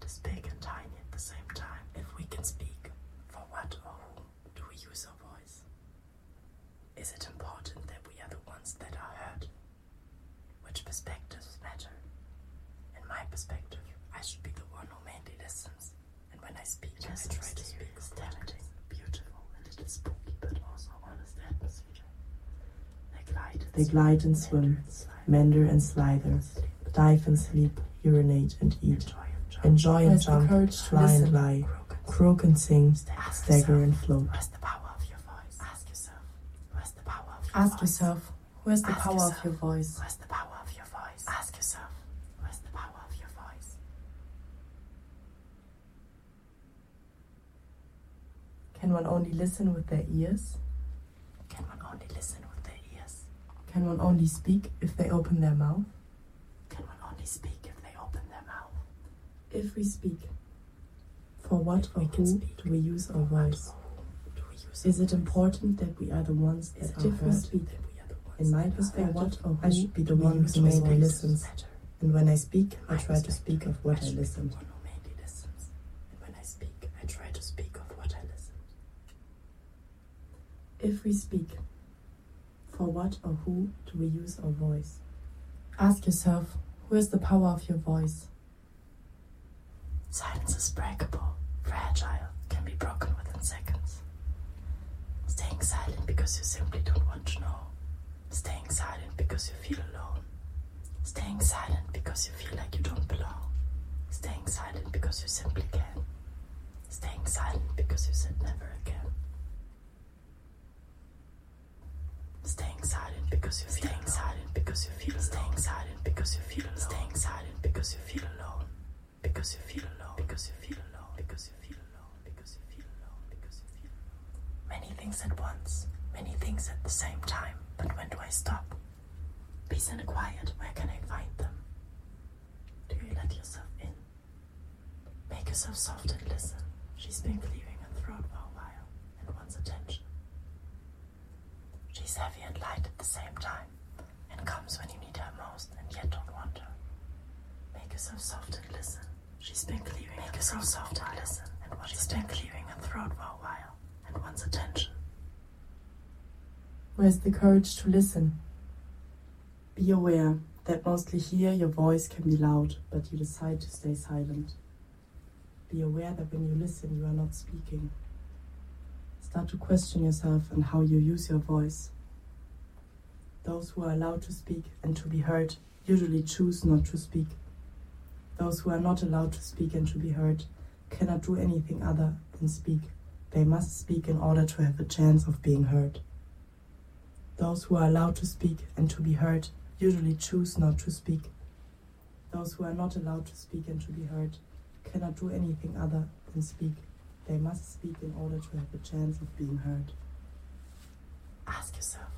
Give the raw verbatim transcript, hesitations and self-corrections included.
is big and tiny at the same time. If we can speak, for what or whom do we use our voice? Is it important that we are the ones that are heard? Which perspectives matter? In my perspective, I should be the one who mainly listens. And when I speak, I try to speak tempting, beautiful, a little spooky, but also honest atmosphere. They glide, They glide and swim, meander and slither, dive and sleep, urinate and eat, enjoy and jump, fly and lie, croak and sing, stagger and float. Where's the power of your voice? Ask yourself, where's the power of your Ask voice? yourself, where's the Ask power of yourself, your voice? Where's the power of your voice? Ask yourself, where's the power of your voice? Can one only listen with their ears? Can one only listen with their ears? Can one only speak if they open their mouth? Can one only speak if they open their mouth? If we speak, for what If or we can who speak, do we use our for what voice? or who do we use Is our it voice? important that we are the ones Is that it are if we heard? speak that we are the ones In my that are perspective, heard? what or I who should be the do we one use who our mainly voice? listens. Matter. And when I speak, I My try to speak perspective, of what I I should be the listened. one who mainly listens. And when I speak, I try to speak of what I listened. If we speak, for what or who do we use our voice? Ask yourself, who has the power of your voice? Silence is breakable, fragile, can be broken within seconds. Staying silent because you simply don't want to know. Staying silent because you feel alone. Staying silent because you feel like you don't belong. Staying silent because you simply can. Staying silent because you said never again. Staying silent because you feel staying silent because you feel staying silent because you feel alone. Staying silent because you feel alone. Because you feel alone. Because you feel alone. Because you feel alone. Because you feel alone. Because you feel alone. Many things at once. Many things at the same time. But when do I stop? Peace and quiet. Where can I find them? Do you let yourself in? Make yourself soft and listen. She's been clearing her throat for a while and wants attention. She's heavy and light at the same time, and comes when you need her most and yet don't want her. Make yourself soft and listen. She's been clearing Make her yourself soft and listen, and wants She's been clearing her throat for a while and wants attention. Where's the courage to listen? Be aware that mostly here your voice can be loud, but you decide to stay silent. Be aware that when you listen, you are not speaking. Start to question yourself and how you use your voice. Those who are allowed to speak and to be heard usually choose not to speak. Those who are not allowed to speak and to be heard cannot do anything other than speak. They must speak in order to have a chance of being heard. Those who are allowed to speak and to be heard usually choose not to speak. Those who are not allowed to speak and to be heard cannot do anything other than speak. They must speak in order to have a chance of being heard. Ask yourself,